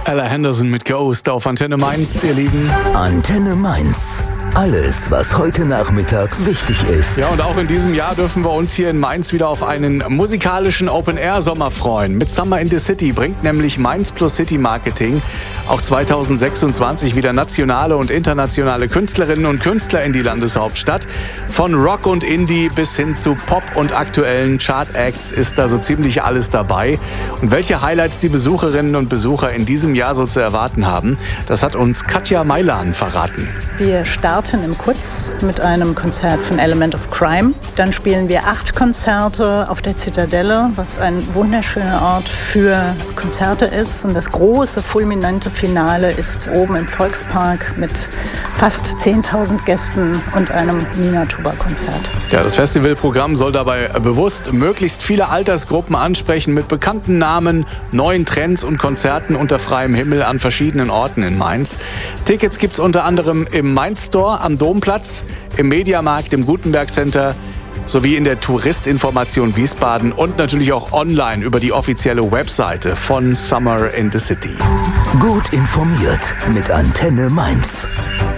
Ella Henderson mit Ghost auf Antenne Mainz, ihr Lieben. Antenne Mainz. Alles, was heute Nachmittag wichtig ist. Ja, und auch in diesem Jahr dürfen wir uns hier in Mainz wieder auf einen musikalischen Open-Air-Sommer freuen. Mit Summer in the City bringt nämlich Mainz plus City Marketing auch 2026 wieder nationale und internationale Künstlerinnen und Künstler in die Landeshauptstadt. Von Rock und Indie bis hin zu Pop und aktuellen Chart-Acts ist da so ziemlich alles dabei. Und welche Highlights die Besucherinnen und Besucher in diesem Jahr so zu erwarten haben, das hat uns Katja Meilan verraten. Wir starten im Kutz mit einem Konzert von Element of Crime. Dann spielen wir 8 Konzerte auf der Zitadelle, was ein wunderschöner Ort für Konzerte ist. Und das große, fulminante Finale ist oben im Volkspark mit fast 10.000 Gästen und einem Nina-Tuba-Konzert. Ja, das Festivalprogramm soll dabei bewusst möglichst viele Altersgruppen ansprechen mit bekannten Namen, neuen Trends und Konzerten unter freiem Himmel an verschiedenen Orten in Mainz. Tickets gibt's unter anderem im Mainz Store am Domplatz, im Mediamarkt, im Gutenberg Center sowie in der Touristinformation Wiesbaden und natürlich auch online über die offizielle Webseite von Summer in the City. Gut informiert mit Antenne Mainz.